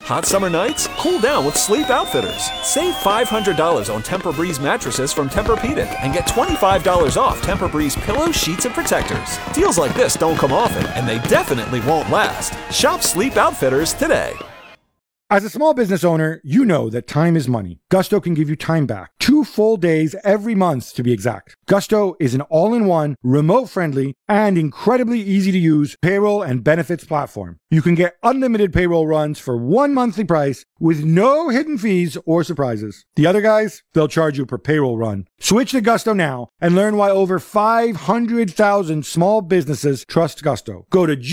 Hot summer nights? Cool down with Sleep Outfitters. Save $500 on Tempur-Breeze mattresses from Tempur-Pedic and get $25 off Tempur-Breeze pillows, sheets, and protectors. Deals like this don't come often, and they definitely won't last. Shop Sleep Outfitters today. As a small business owner, you know that time is money. Gusto can give you time back. 2 full days every month, to be exact. Gusto is an all-in-one, remote-friendly, and incredibly easy-to-use payroll and benefits platform. You can get unlimited payroll runs for one monthly price with no hidden fees or surprises. The other guys, they'll charge you per payroll run. Switch to Gusto now and learn why over 500,000 small businesses trust Gusto. Go to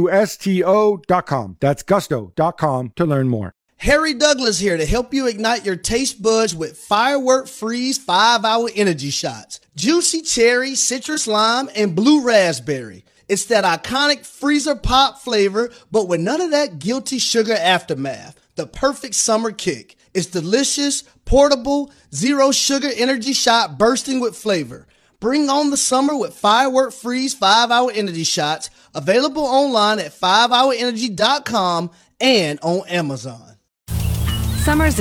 GUSTO.com. That's gusto.com to learn more. Harry Douglas here to help you ignite your taste buds with Firework Freeze 5-Hour Energy Shots. Juicy cherry, citrus lime, and blue raspberry. It's that iconic freezer pop flavor, but with none of that guilty sugar aftermath. The perfect summer kick. It's delicious, portable, zero sugar energy shot bursting with flavor. Bring on the summer with Firework Freeze 5-Hour Energy Shots. Available online at 5hourenergy.com and on Amazon. Summer's a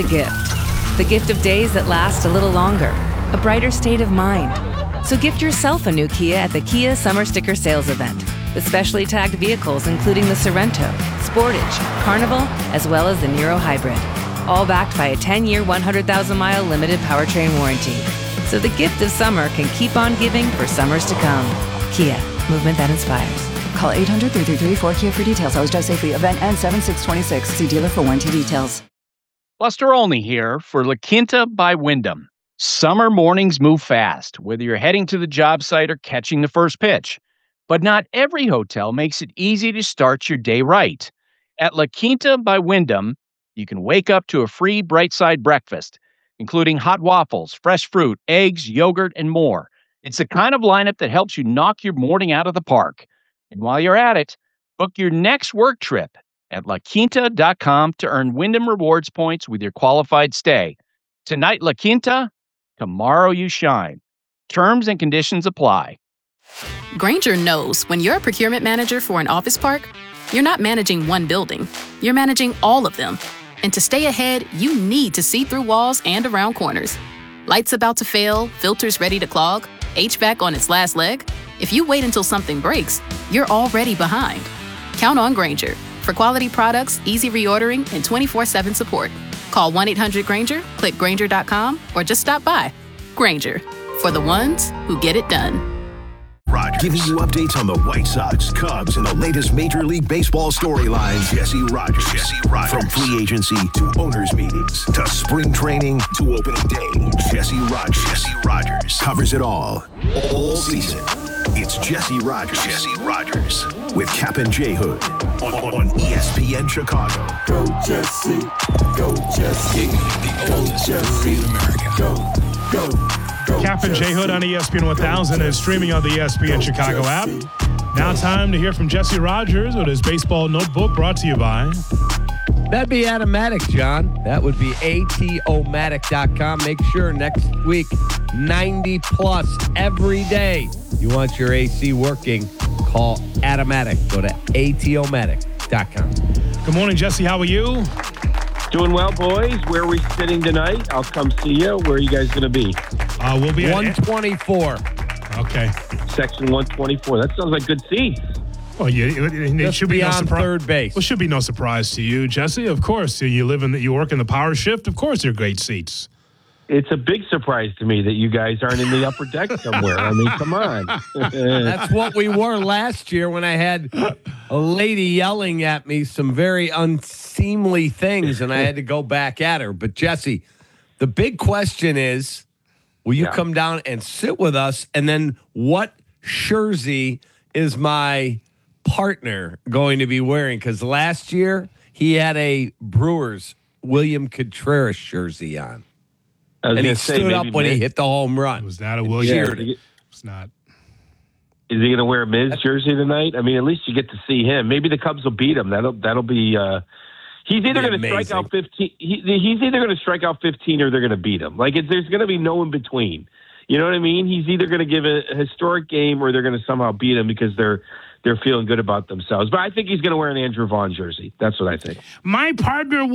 gift of days that last a little longer, a brighter state of mind. So gift yourself a new Kia at the Kia Summer Sticker Sales Event, with specially tagged vehicles including the Sorrento, Sportage, Carnival, as well as the Niro Hybrid, all backed by a 10-year, 100,000-mile limited powertrain warranty. So the gift of summer can keep on giving for summers to come. Kia, movement that inspires. Call 800-333-4KIA for details. Always drive safely. Event ends 7/6/26. See dealer for warranty details. Buster Olney here for La Quinta by Wyndham. Summer mornings move fast, whether you're heading to the job site or catching the first pitch. But not every hotel makes it easy to start your day right. At La Quinta by Wyndham, you can wake up to a free Bright Side breakfast, including hot waffles, fresh fruit, eggs, yogurt, and more. It's the kind of lineup that helps you knock your morning out of the park. And while you're at it, book your next work trip at LaQuinta.com to earn Wyndham Rewards points with your qualified stay. Tonight, La Quinta, tomorrow you shine. Terms and conditions apply. Grainger knows when you're a procurement manager for an office park, you're not managing one building, you're managing all of them. And to stay ahead, you need to see through walls and around corners. Lights about to fail, filters ready to clog, HVAC on its last leg. If you wait until something breaks, you're already behind. Count on Grainger for quality products, easy reordering, and 24/7 support. Call 1-800-GRAINGER, click Grainger.com, or just stop by. Grainger, for the ones who get it done. Rogers. Giving you updates on the White Sox, Cubs, and the latest Major League Baseball storylines. Jesse Rogers. From free agency to owners' meetings to spring training to opening day. Jesse Rogers covers it all season. It's Jesse Rogers with Cap and J Hood on ESPN Chicago. Go Jesse, go Jesse, go Jesse, go. Cap and J Hood on ESPN 1000 is streaming on the ESPN Chicago app. Now time to hear from Jesse Rogers with his baseball notebook, brought to you by... That'd be Atomatic, John. That would be atomatic.com. Make sure next week, 90 plus every day. You want your AC working, call Atomatic. Go to atomatic.com. Good morning, Jesse. How are you? Doing well, boys. Where are we sitting tonight? I'll come see you. Where are you guys going to be? We'll be at 124. Okay. Section 124. That sounds like good seats. Well, it should be no surprise. Third base. Well, should be no surprise to you, Jesse. Of course, you work in the power shift. Of course, they're great seats. It's a big surprise to me that you guys aren't in the upper deck somewhere. I mean, come on. That's what we were last year when I had a lady yelling at me some very unseemly things, and I had to go back at her. But, Jesse, the big question is, will you come down and sit with us? And then what jersey is my partner going to be wearing? Because last year he had a Brewers William Contreras jersey on. And he stood up when he hit the home run. Was that a William? It's not. Is he going to wear a Miz jersey tonight? I mean, at least you get to see him. Maybe the Cubs will beat him. That'll be. He's either going to strike out 15. He's either going to strike out 15 or they're going to beat him. Like there's going to be no in between. You know what I mean? He's either going to give a historic game or they're going to somehow beat him because they're feeling good about themselves. But I think he's going to wear an Andrew Vaughn jersey. That's what I think. My partner